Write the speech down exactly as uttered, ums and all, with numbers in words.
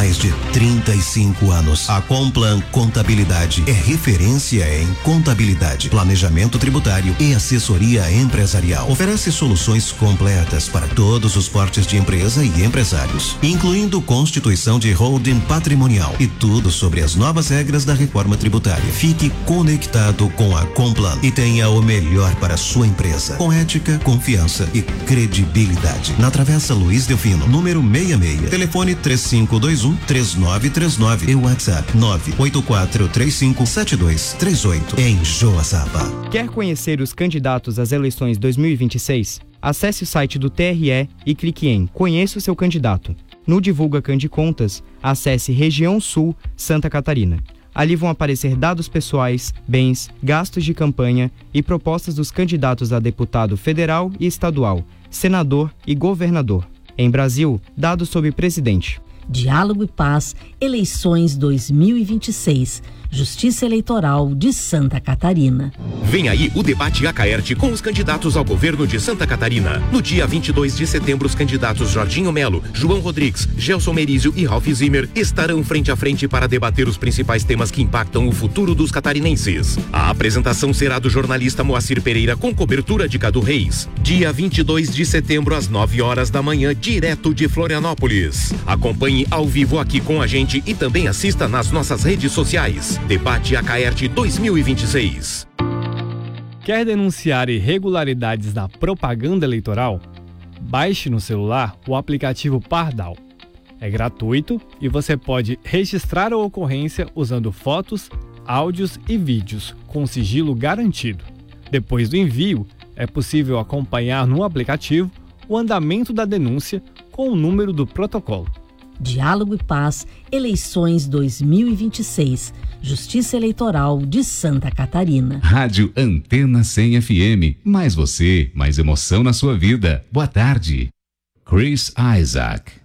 mais de trinta e cinco anos. A Complan Contabilidade é referência em contabilidade, planejamento tributário e assessoria empresarial. Oferece soluções completas para todos os portes de empresa e empresários, incluindo constituição de holding patrimonial e tudo sobre as novas regras da reforma tributária. Fique conectado com a Complan e tenha o melhor para a sua empresa, com ética, confiança e credibilidade. Na Travessa Luiz Delfino, número sessenta e seis. Telefone três cinco dois um, três nove três nove e WhatsApp nove oito quatro três cinco sete dois três oito, em Joaçaba. Quer conhecer os candidatos às eleições dois mil e vinte e seis? Acesse o site do T R E e clique em Conheça o seu candidato. No Divulga Candicontas, acesse Região Sul, Santa Catarina. Ali vão aparecer dados pessoais, bens, gastos de campanha e propostas dos candidatos a deputado federal e estadual, senador e governador. Em Brasil, dados sobre presidente. Diálogo e Paz, eleições dois mil e vinte e seis. Justiça Eleitoral de Santa Catarina. Vem aí o debate Acaerte com os candidatos ao governo de Santa Catarina. No dia vinte e dois de setembro, os candidatos Jorginho Melo, João Rodrigues, Gelson Merizio e Ralph Zimmer estarão frente a frente para debater os principais temas que impactam o futuro dos catarinenses. A apresentação será do jornalista Moacir Pereira com cobertura de Cadu Reis. Dia vinte e dois de setembro, às nove horas da manhã, direto de Florianópolis. Acompanhe ao vivo aqui com a gente e também assista nas nossas redes sociais. Debate Acaerte dois mil e vinte e seis. Quer denunciar irregularidades na propaganda eleitoral? Baixe no celular o aplicativo Pardal. É gratuito e você pode registrar a ocorrência usando fotos, áudios e vídeos com sigilo garantido. Depois do envio, é possível acompanhar no aplicativo o andamento da denúncia com o número do protocolo. Diálogo e Paz, eleições dois mil e vinte e seis. Justiça Eleitoral de Santa Catarina. Rádio Antena cem F M. Mais você, mais emoção na sua vida. Boa tarde. Chris Isaac.